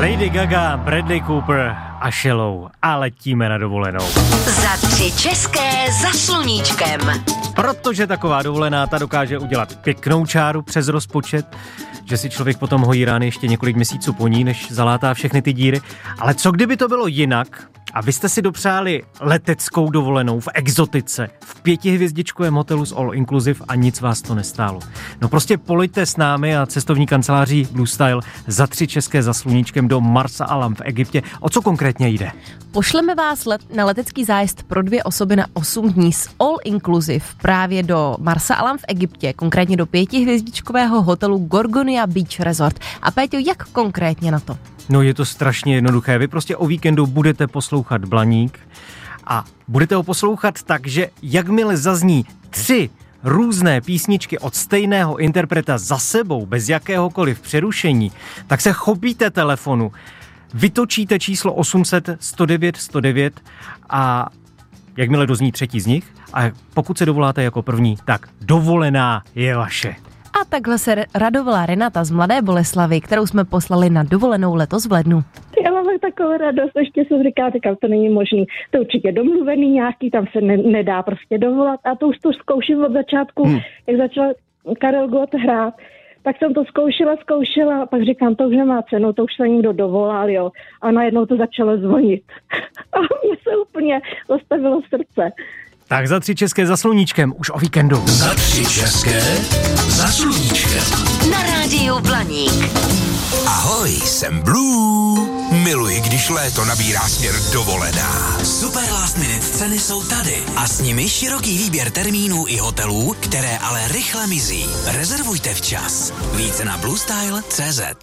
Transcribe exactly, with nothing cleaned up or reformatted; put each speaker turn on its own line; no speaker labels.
Lady Gaga, Bradley Cooper a Shallow a letíme na dovolenou.
Za tři české za sluníčkem.
Protože taková dovolená ta dokáže udělat pěknou čáru přes rozpočet, že si člověk potom hojí rány ještě několik měsíců po ní, než zalátá všechny ty díry. Ale co kdyby to bylo jinak a vy jste si dopřáli leteckou dovolenou v exotice, v pětihvězdičkovém hotelu s all inclusive a nic vás to nestálo. No prostě pojďte s námi a cestovní kanceláří Blue Style za tři české za sluníčkem do Marsa Alam v Egyptě. O co konkrétně jde?
Pošleme vás let na letecký zájezd pro dvě osoby na osm dní s all inclusive právě do Marsa Alam v Egyptě, konkrétně do pětihvězdičkového hotelu Gorgonia Beach Resort. A Péťo, jak konkrétně na to?
No je to strašně jednoduché. Vy prostě o víkendu budete poslouchat Blaník a budete ho poslouchat tak, že jakmile zazní tři různé písničky od stejného interpreta za sebou, bez jakéhokoliv přerušení, tak se chopíte telefonu, vytočíte číslo osm set sto devět sto devět a jakmile dozní třetí z nich a pokud se dovoláte jako první, tak dovolená je vaše.
A takhle se radovala Renata z Mladé Boleslavi, kterou jsme poslali na dovolenou letos v lednu.
Já mám takovou radost, ještě jsem říkala, říkám, to není možný. To určitě domluvený nějaký, tam se ne, nedá prostě dovolat. A to už to zkouším od začátku, hmm. jak začal Karel Gott hrát. Tak jsem to zkoušela, zkoušela a pak říkám, to už nemá cenu, to už se někdo dovolal, jo. A najednou to začalo zvonit. A mě se úplně zastavilo srdce.
Tak za tři české za sluníčkem, už o víkendu.
Za tři české za sluníčkem.
Na rádiu Blaník.
Ahoj, jsem Blue. Miluji, když léto nabírá směr dovolená. Super last minute ceny jsou tady a s nimi široký výběr termínů i hotelů, které ale rychle mizí. Rezervujte včas. Více na bluestyle tečka cé zet.